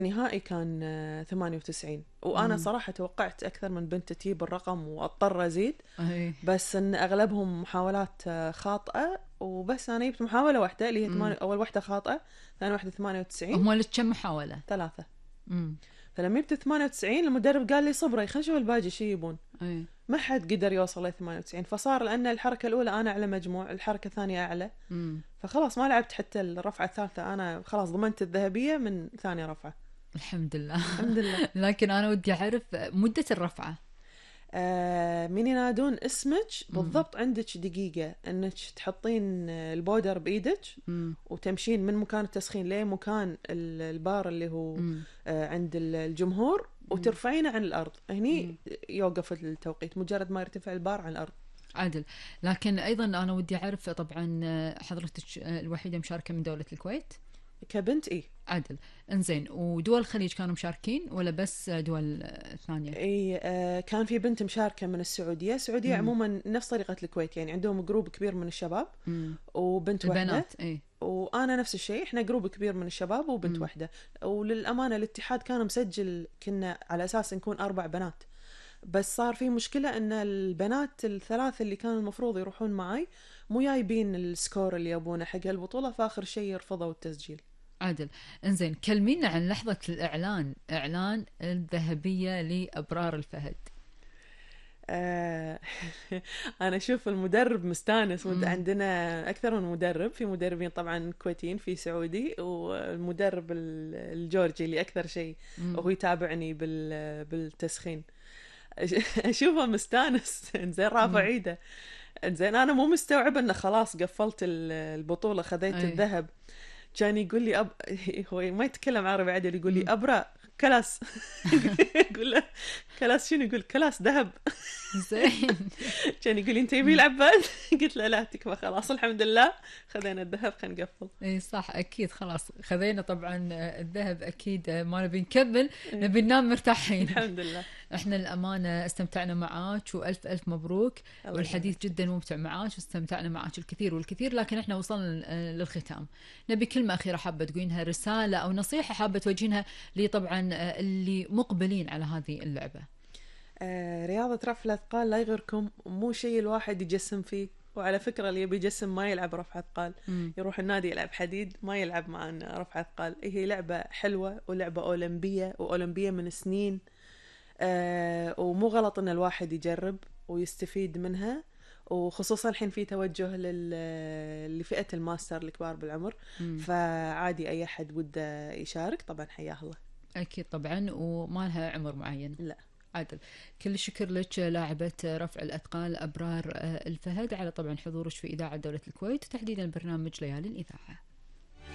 نهائي كان 98. وأنا صراحة توقعت أكثر من بنت تجيب الرقم وأضطر أزيد، أي. بس إن أغلبهم محاولات خاطئة، وبس أنا جبت محاولة واحدة اللي هي أول واحدة خاطئة، ثاني واحدة 98. هم لك كم محاولة؟ 3. امم. فلما جبت 98 المدرب قال لي صبري خلينا نشوف الباقي شو يبون. أي. ما حد قدر يوصل ل 98، فصار لأن الحركة الأولى أنا أعلى مجموع، الحركة الثانية أعلى، فخلاص ما لعبت حتى الرفعة الثالثة، أنا خلاص ضمنت الذهبية من ثاني رفعة. الحمد لله. الحمد لله. لكن أنا ودي أعرف مدة الرفعة. من ينادون اسمك بالضبط، عندك دقيقة انك تحطين البودر بايدك وتمشين من مكان التسخين لمكان البار اللي هو عند الجمهور، وترفعينه عن الارض، هني يوقف التوقيت مجرد ما يرتفع البار عن الارض. عادل. لكن ايضا انا ودي اعرف، طبعا حضرتك الوحيدة مشاركة من دولة الكويت كبنت؟ ايه. عادل. انزين، ودول الخليج كانوا مشاركين ولا بس دول ثانية؟ اي كان في بنت مشاركة من السعودية. السعودية عموما نفس طريقة الكويت، يعني عندهم جروب كبير من الشباب وبنت واحدة. البنات. اي. وانا نفس الشيء، احنا جروب كبير من الشباب وبنت واحدة. وللأمانة الاتحاد كان مسجل، كنا على اساس نكون 4 بنات، بس صار في مشكلة ان البنات الثلاث اللي كانوا المفروض يروحون معي مو جايبين السكور اللي يبونه حق البطولة، فاخر شيء يرفضوا التسجيل. عادل. انزين، كلمينا عن لحظة اعلان الذهبية لأبرار الفهد. أنا أشوف المدرب مستانس، عندنا أكثر من مدرب، في مدربين طبعا كويتيين، في سعودي، والمدرب الجورجي اللي أكثر شيء وهو يتابعني بالتسخين. أشوفه مستانس. إنزين رافع إيده. إنزين أنا مو مستوعب إنه خلاص قفلت البطولة، خذيت الذهب. كان يقول لي هو ما يتكلم عربي عدل، يقول لي أبرا كلاس. يقول له كلاس شنو؟ يقول كلاس ذهب. زين. كان يقول لي انت يبي يلعب بعد؟ قلت له لا تكفى خلاص الحمد لله خذينا الذهب، خلينا نقفل. اي صح، اكيد خلاص خذينا طبعا الذهب، اكيد ما نبي نكمل، نبي ننام مرتاحين. الحمد لله. احنا الامانه استمتعنا معاك، والف الف مبروك، والحديث جدا ممتع معاك، واستمتعنا معاك الكثير والكثير. لكن احنا وصلنا للختام، نبي كلمه اخيره حابه تقولينها، رساله او نصيحه حابه توجهينها لي طبعا اللي مقبلين على هذه اللعبه. رياضة رفع الأثقال لا يغركم، مو شيء الواحد يجسم فيه. وعلى فكرة اللي يبي يجسم ما يلعب رفع أثقال، يروح النادي يلعب حديد، ما يلعب معنا رفع أثقال. هي لعبة حلوة ولعبة أولمبية، وأولمبية من سنين. ومو غلط إن الواحد يجرب ويستفيد منها، وخصوصا الحين في توجه لفئة الماستر الكبار بالعمر، فعادي أي أحد وده يشارك طبعا حياه الله. أكيد طبعا، وما لها عمر معين. لا. عادل، كل الشكر لك لاعبة رفع الأثقال أبرار الفهد على طبعا حضورك في إذاعة دولة الكويت، وتحديدا برنامج ليالي الإذاعة.